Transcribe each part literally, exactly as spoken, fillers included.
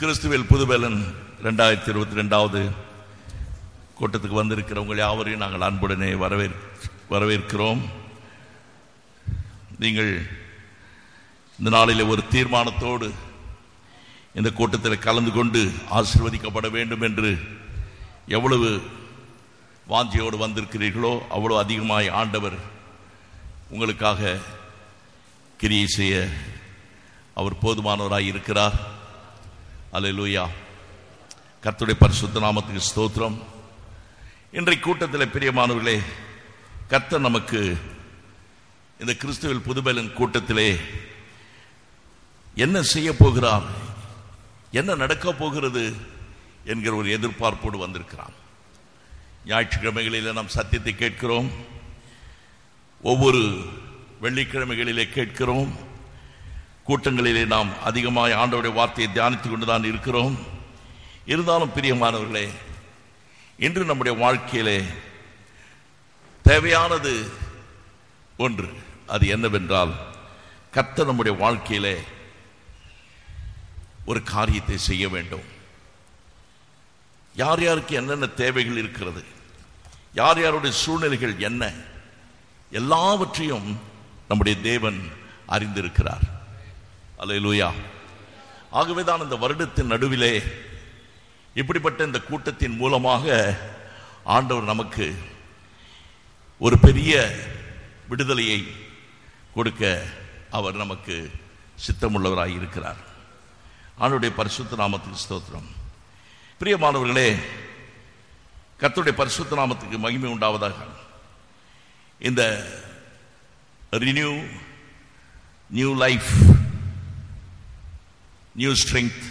கிறிஸ்துவில் புதுபலன் இரண்டாயிரத்தி இருபத்தி ரெண்டாவது கூட்டத்துக்கு வந்திருக்கிறவங்க யாவரையும் நாங்கள் அன்புடனே வரவே வரவேற்கிறோம். நீங்கள் இந்த நாளில் ஒரு தீர்மானத்தோடு இந்த கூட்டத்தில் கலந்து கொண்டு ஆசீர்வதிக்கப்பட வேண்டும் என்று எவ்வளவு வாஞ்சியோடு வந்திருக்கிறீர்களோ அவ்வளவு அதிகமாய் ஆண்டவர் உங்களுக்காக கிரியை செய்ய அவர் போதுமானவராய் இருக்கிறார். அல்லேலூயா. கர்த்தருடைய பரிசுத்த நாமத்துக்கு ஸ்தோத்திரம். இன்றைய கூட்டத்தில் பிரியமானவர்களே, கர்த்தர் நமக்கு இந்த கிறிஸ்துவில் புதுபலன் கூட்டத்திலே என்ன செய்ய போகிறார், என்ன நடக்க போகிறது என்கிற ஒரு எதிர்பார்ப்போடு வந்திருக்கிறார். ஞாயிற்றுக்கிழமைகளில் நாம் சத்தியத்தை கேட்கிறோம், ஒவ்வொரு வெள்ளிக்கிழமைகளிலே கேட்கிறோம், கூட்டங்களிலே நாம் அதிகமாக ஆண்டவருடைய வார்த்தையை தியானித்துக் கொண்டுதான் இருக்கிறோம். இருந்தாலும் பிரியமானவர்களே, இன்று நம்முடைய வாழ்க்கையிலே தேவையானது ஒன்று. அது என்னவென்றால், கர்த்தர் நம்முடைய வாழ்க்கையிலே ஒரு காரியத்தை செய்ய வேண்டும். யார் யாருக்கு என்னென்ன தேவைகள் இருக்கிறது, யார் யாருடைய சூழ்நிலைகள் என்ன, எல்லாவற்றையும் நம்முடைய தேவன் அறிந்திருக்கிறார். அல்லேலூயா. ஆகவேதான் இந்த வருடத்தின் நடுவிலே இப்படிப்பட்ட இந்த கூட்டத்தின் மூலமாக ஆண்டவர் நமக்கு ஒரு பெரிய விடுதலையை கொடுக்க அவர் நமக்கு சித்தமுள்ளவராய் இருக்கிறார். ஆண்டவருடைய பரிசுத்த நாமத்துக்கு ஸ்தோத்திரம். பிரியமானவர்களே, கர்த்தருடைய பரிசுத்த நாமத்துக்கு மகிமை உண்டாவதாக. இந்த renew, new life, new strength,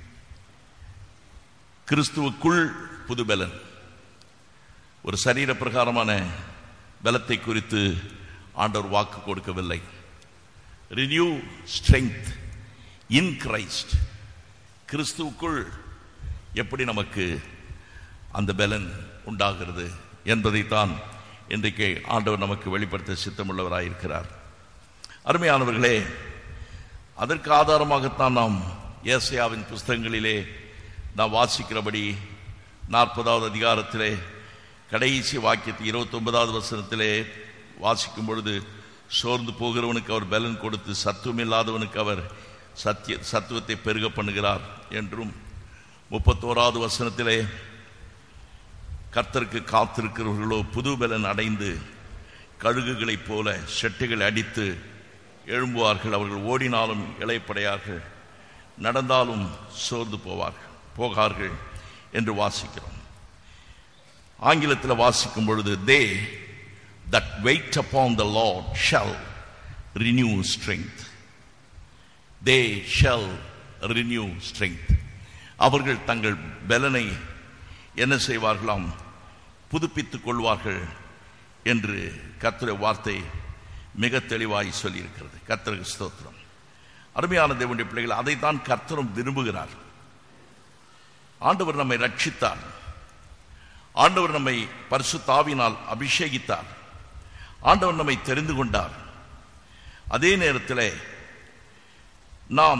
கிறிஸ்துவுக்குள் புதுபலன், ஒரு சரீர பிரகாரமான பலத்தை குறித்து ஆண்டவர் வாக்கு கொடுக்கவில்லை. ரினியூ ஸ்ட்ரெங்த் இன் கிரைஸ்ட், கிறிஸ்துவுக்குள் எப்படி நமக்கு அந்த பலன் உண்டாகிறது என்பதைத்தான் இன்றைக்கு ஆண்டவர் நமக்கு வெளிப்படுத்த சித்தமுள்ளவராயிருக்கிறார். அருமையானவர்களே, அதற்கு ஆதாரமாகத்தான் நாம் ஏசாயாவின் புஸ்தகங்களிலே நாம் வாசிக்கிறபடி நாற்பதாவது அதிகாரத்திலே கடைசி வாக்கியத்தை இருபத்தி ஒன்பதாவது வசனத்திலே வாசிக்கும் பொழுது, சோர்ந்து போகிறவனுக்கு அவர் பலன் கொடுத்து சத்துவம் இல்லாதவனுக்கு அவர் சத்திய சத்துவத்தை பெருக பண்ணுகிறார் என்றும், முப்பத்தோராவது வசனத்திலே கர்த்தருக்கு காத்திருக்கிறவர்களோ புது பலன் அடைந்து கழுகுகளைப் போல செட்டைகள் அடித்து எழும்புவார்கள், அவர்கள் ஓடினாலும் இளைப்படையார்கள், நடந்தாலும் சோர்ந்து போவார்கள் போகார்கள் என்று வாசிக்கிறோம். ஆங்கிலத்தில் வாசிக்கும் பொழுது, they that wait upon the Lord shall renew strength. they shall renew strength. அவர்கள் தங்கள் பலனை என்ன செய்வார்களாம், புதுப்பித்துக் கொள்வார்கள் என்று கர்த்தருடைய வார்த்தை மிக தெளிவாய் சொல்லியிருக்கிறது. கர்த்தருக்கு ஸ்தோத்திரம். அருமையான தேவனுடைய பிள்ளைகள், அதைத்தான் கர்த்தரும் விரும்புகிறார். ஆண்டவர் நம்மை ரட்சித்தார், ஆண்டவர் நம்மை பரிசுத்த ஆவியினால் அபிஷேகித்தார், ஆண்டவர் நம்மை தெரிந்து கொண்டார். அதே நேரத்தில் நாம்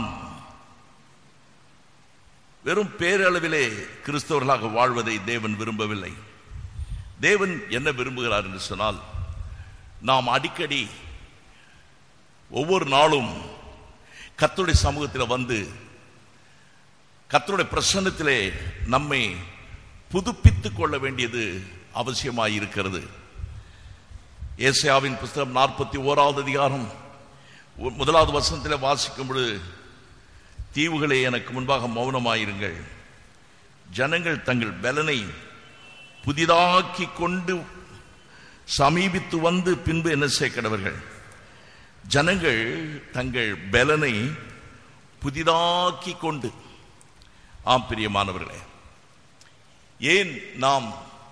வெறும் பேரளவிலே கிறிஸ்தவர்களாக வாழ்வதை தேவன் விரும்பவில்லை. தேவன் என்ன விரும்புகிறார் என்று சொன்னால், நாம் அடிக்கடி ஒவ்வொரு நாளும் கர்த்தருடைய சமூகத்தில் வந்து கர்த்தருடைய பிரசன்னத்திலே நம்மை புதுப்பித்துக் கொள்ள வேண்டியது அவசியமாய் இருக்கிறது. ஏசாயாவின் புஸ்தகம் நாற்பத்தி ஓராவது அதிகாரம் முதலாவது வசனத்தில் வாசிக்கும் பொழுது, தீவுகளே எனக்கு முன்பாக மௌனமாயிருங்கள், ஜனங்கள் தங்கள் பலனை புதிதாக்கி கொண்டு சமீபித்து வந்து பின்பு என்ன செய்கிறவர்கள், ஜனங்கள் தங்கள் பலனை புதிதாக்கி கொண்டு. ஆம் பிரியமானவர்களே, ஏன் நாம்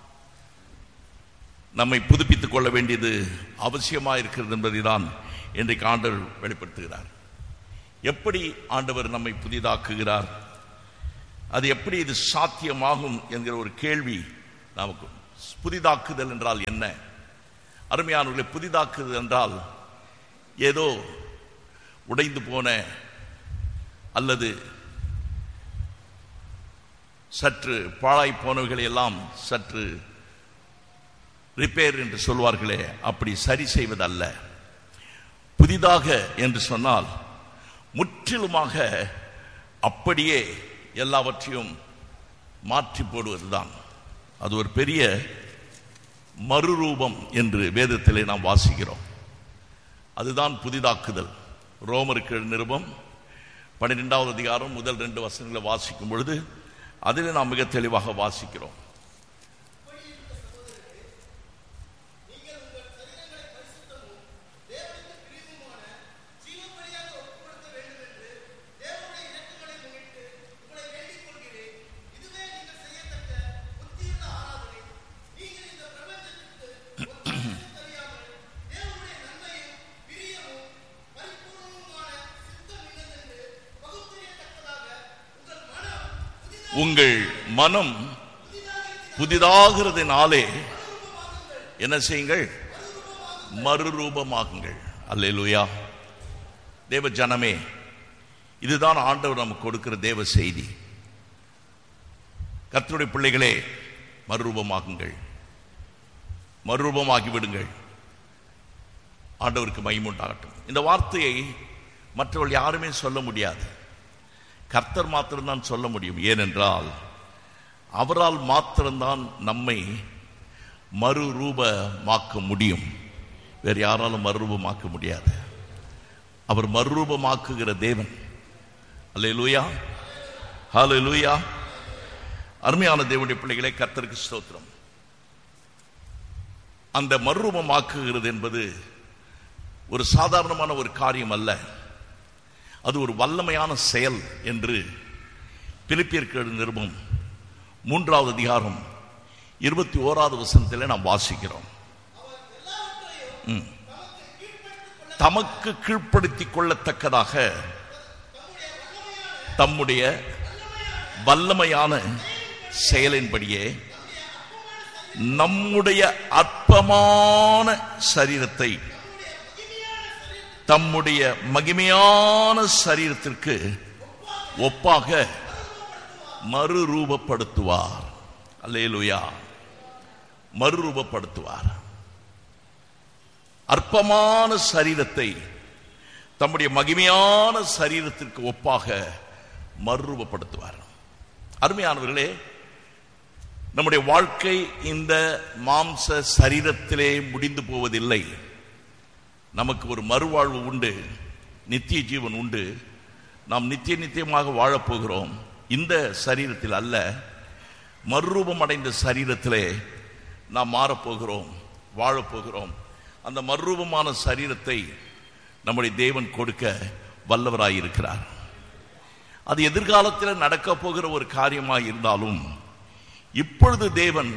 நம்மை புதுப்பித்துக் கொள்ள வேண்டியது அவசியமாக இருக்கிறது என்பதை தான் இன்றைக்கு ஆண்டவர் வெளிப்படுத்துகிறார். எப்படி ஆண்டவர் நம்மை புதிதாக்குகிறார், அது எப்படி இது சாத்தியமாகும் என்கிற ஒரு கேள்வி நமக்கு. புதிதாக்குதல் என்றால் என்ன? அருமையானவர்களை, புதிதாக்குதல் என்றால் ஏதோ உடைந்து போன அல்லது சற்று பாழாய் போனவைகளை எல்லாம் சற்று ரிப்பேர் என்று சொல்வார்களே, அப்படி சரி செய்வதல்ல. புதிதாக என்று சொன்னால் முற்றிலுமாக அப்படியே எல்லாவற்றையும் மாற்றி போடுவதுதான். அது ஒரு பெரிய மறுரூபம் என்று வேதத்திலே நாம் வாசிக்கிறோம். அதுதான் புதிதாக்குதல். ரோமருக்கு நிருபம் பன்னிரெண்டாவது அதிகாரம் முதல் ரெண்டு வசனங்களை வாசிக்கும் பொழுது அதில் நாம் மிக தெளிவாக வாசிக்கிறோம். உங்கள் மனம் புதிதாகிறதுனாலே என்ன செய்யுங்கள்? மறுரூபமாகுங்கள். அல்லேலூயா. தேவ ஜனமே, இதுதான் ஆண்டவர் நமக்கு கொடுக்கிற தேவ செய்தி. கர்த்தருடைய பிள்ளைகளே, மறுரூபமாகுங்கள், மறுரூபமாகிவிடுங்கள். ஆண்டவருக்கு மகிமை உண்டாகட்டும். இந்த வார்த்தையை மற்றவர்கள் யாருமே சொல்ல முடியாது. கர்த்தர் மாத்திரம்தான் சொல்ல முடியும். ஏனென்றால் அவரால் மாத்திரம்தான் நம்மை மறுரூபமாக்க முடியும். வேறு யாராலும் மறுரூபமாக்க முடியாது. அவர் மறுரூபமாக்குகிற தேவன். அல்லேலூயா, ஹல்லேலூயா. அருமையான தேவனுடைய பிள்ளைகளே, கர்த்தருக்கு ஸ்தோத்திரம். அந்த மறுரூபமாக்குகிறது என்பது ஒரு சாதாரணமான ஒரு காரியம் அல்ல. அது ஒரு வல்லமையான செயல் என்று பிலிப்பியர் நிருபம் மூன்றாவது அதிகாரம் இருபத்தி ஓராவது வசனத்தில் நாம் வாசிக்கிறோம். தமக்கு கீழ்ப்படுத்திக் கொள்ளத்தக்கதாக தம்முடைய வல்லமையான செயலின்படியே நம்முடைய அற்பமான சரீரத்தை தம்முடைய மகிமையான சரீரத்திற்கு ஒப்பாக மறுரூபப்படுத்துவார். அல்லேலூயா. மறுரூபப்படுத்துவார். அற்பமான சரீரத்தை தம்முடைய மகிமையான சரீரத்திற்கு ஒப்பாக மறுரூபப்படுத்துவார். அருமையானவர்களே, நம்முடைய வாழ்க்கை இந்த மாம்ச சரீரத்திலே முடிந்து போவதில்லை. நமக்கு ஒரு மறுவாழ்வு உண்டு, நித்திய ஜீவன் உண்டு. நாம் நித்திய நித்தியமாக வாழப்போகிறோம். இந்த சரீரத்தில் அல்ல, மறுரூபம் அடைந்த சரீரத்திலே நாம் மாறப்போகிறோம், வாழப்போகிறோம். அந்த மறுரூபமான சரீரத்தை நம்முடைய தேவன் கொடுக்க வல்லவராயிருக்கிறார். அது எதிர்காலத்தில் நடக்க போகிற ஒரு காரியமாக இருந்தாலும் இப்பொழுது தேவன்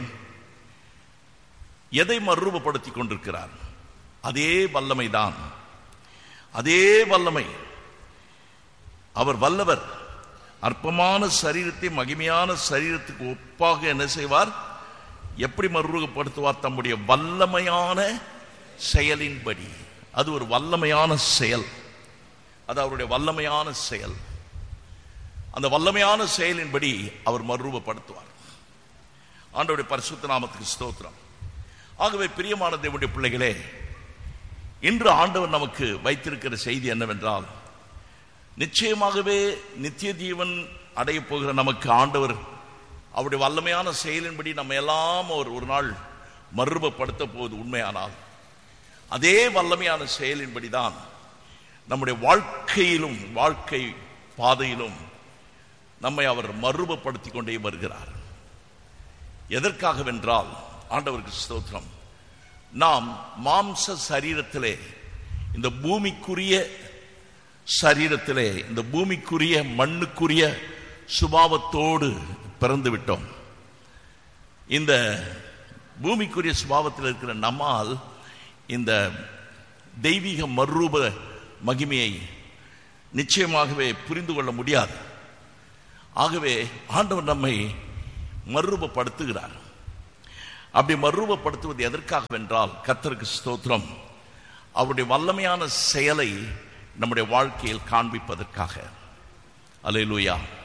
எதை மறுரூபப்படுத்திக் கொண்டிருக்கிறார்? அதே வல்லமைதான். அதே வல்லமை. அவர் வல்லவர். அற்பமான சரீரத்தை மகிமையான சரீரத்துக்கு ஒப்பாக என்ன செய்வார்? எப்படி மறுரூபப்படுத்துவார்? தம்முடைய வல்லமையான செயலின்படி. அது ஒரு வல்லமையான செயல். அது அவருடைய வல்லமையான செயல். அந்த வல்லமையான செயலின்படி அவர் மறுரூபப்படுத்துவார். ஆண்டவருடைய பரிசுத்த நாமத்துக்கு ஸ்தோத்திரம். ஆகவே பிரியமான தேவனுடைய பிள்ளைகளே, இன்று ஆண்டவர் நமக்கு வைத்திருக்கிற செய்தி என்னவென்றால், நிச்சயமாகவே நித்திய ஜீவன் அடைய போகிற நமக்கு ஆண்டவர் அவருடைய வல்லமையான செயலின்படி நம்ம எல்லாம் ஒரு ஒரு நாள் மறுரூபப்படுத்த போவது உண்மையானால், அதே வல்லமையான செயலின்படி தான் நம்முடைய வாழ்க்கையிலும் வாழ்க்கை பாதையிலும் நம்மை அவர் மறுரூபப்படுத்திக் கொண்டே வருகிறார். எதற்காகவென்றால், ஆண்டவருக்கு ஸ்தோத்திரம், நாம் மாம்ச சரீரத்திலே, இந்த பூமிக்குரிய சரீரத்திலே, இந்த பூமிக்குரிய மண்ணுக்குரிய சுபாவத்தோடு பிறந்து விட்டோம். இந்த பூமிக்குரிய சுபாவத்தில் இருக்கிற நம்மால் இந்த தெய்வீக மறுரூப மகிமையை நிச்சயமாகவே புரிந்து கொள்ள முடியாது. ஆகவே ஆண்டவர் நம்மை மறுரூபப்படுத்துகிறார். அப்படி மறுரூபப்படுத்துவது எதற்காகவென்றால், கர்த்தருக்கு ஸ்தோத்திரம், அவருடைய வல்லமையான செயலை நம்முடைய வாழ்க்கையில் காண்பிப்பதற்காக. அல்லேலூயா.